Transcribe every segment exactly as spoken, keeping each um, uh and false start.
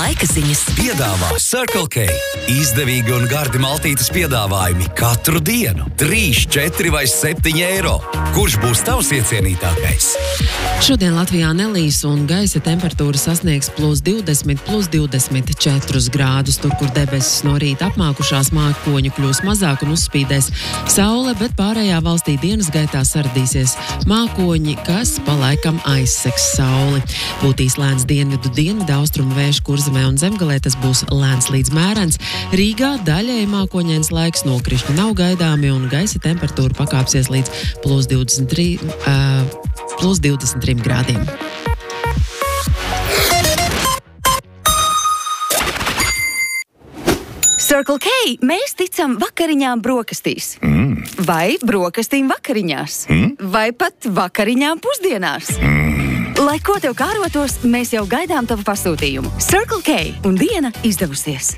laika ziņas. Piedāvā Circle K. Izdevīgi un gardi maltītes piedāvājumi katru dienu. trīs, četri vai septiņi eiro. Kurš būs tavs iecienītākais? Šodien Latvijā nelīs un gaisa temperatūra sasniegs plus divdesmit, plus divdesmit četrus grādus. Tur, kur debesis no rīta apmākušās, mākoņu kļūs mazāk un uzspīdēs saule, bet pārējā valstī dienas gaitā saradīsies mākoņi, kas palaikam aizsegs sauli. Būtīs lēns dienvidu dienvidu austrumu vējš Kurzemē un Zemgalē, tas būs lēns līdz mērens. Rīgā daļēji mākoņains laiks, nokrišņi nav gaidāmi un gaisa temperatūra pakāpsies līdz plus divdesmit trīs, uh, plus divdesmit trim grādiem. Circle K, mēs ticam vakariņām brokastīs. Mm. Vai brokastīm vakariņās. Mm. Vai pat vakariņām pusdienās. Mm. Lai ko tev kārotos, mēs jau gaidām tavu pasūtījumu. Circle K un diena izdevusies.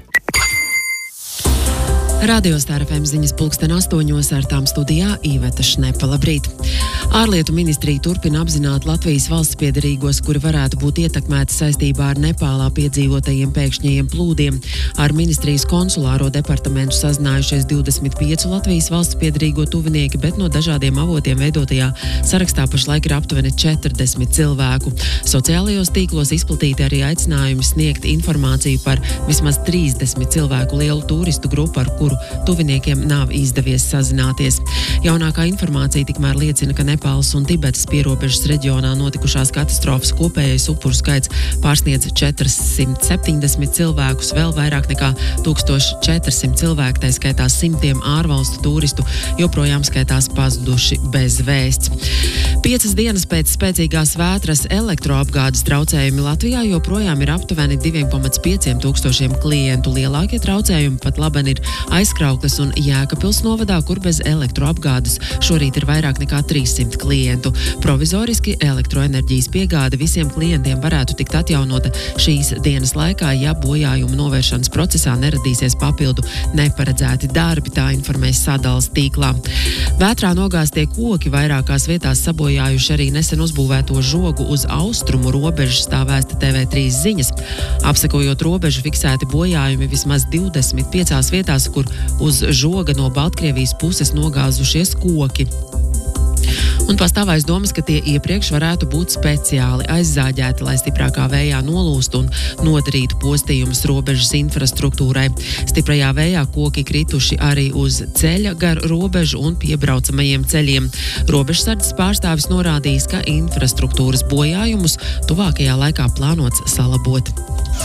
Radio Star F M ziņas pulksten astoņos, ar tām studijā Iveta Šnepa. Labrīt! Ārlietu ministrija turpina apzināt Latvijas valsts piederīgos, kuri varētu būt ietekmēti saistībā ar Nepālā piedzīvotajiem pēkšņajiem plūdiem. Ar ministrijas konsulāro departamentu sazinājušies divdesmit pieci Latvijas valsts piederīgo tuvinieki, bet no dažādiem avotiem veidotajā sarakstā pašlaik ir aptuveni četrdesmit cilvēku. Sociālajos tīklos izplatīti arī aicinājumi sniegt informāciju par vismaz trīsdesmit cilvēku lielu turistu grupu, ar kuru tuviniekiem nav izdevies sazināties. Jaunākā informācija tikmēr liecina, ka Nepāles un Tibetas pierobežas reģionā notikušās katastrofas kopējais upuru skaits pārsniedz četrsimt septiņdesmit cilvēkus, vēl vairāk nekā tūkstoš četri simti cilvēku, tā skaitā simtiem ārvalstu turistu, joprojām skaitās pazuduši bez vēsts. Piecas dienas pēc spēcīgās vētras elektroapgādes traucējumi Latvijā joprojām ir aptuveni divi komats pieci tūkstošiem klientu. Lielākie traucējumi pat laban ir Aizkraukles un Jēkabpils novadā, kur bez elektroapgādes šorīt ir vairāk nekā trīssimt klientu. Provizoriski elektroenerģijas piegāde visiem klientiem varētu tikt atjaunota šīs dienas laikā, ja bojājumu novēršanas procesā neradīsies papildu neparedzēti darbi, tā informēs sadales tīklā. Vētrā nogāztie koki vairākās vietās sabojājuši arī nesen uzbūvēto žogu uz austrumu robežas, tā vēsta T V trīs ziņas. Apsekojot robežu, fiksēti bojājumi vismaz divdesmit piecās vietās, kur uz žoga no Baltkrievijas puses nogāzušies koki. Un pastāv aizdomas, ka tie iepriekš varētu būt speciāli aizzāģēti, lai stiprākā vējā nolūstu un nodarītu postījumus robežas infrastruktūrai. Stiprajā vējā koki krituši arī uz ceļa gar robežu un piebraucamajiem ceļiem. Robežsardzes pārstāvis norādījis, ka infrastruktūras bojājumus tuvākajā laikā plānots salabot.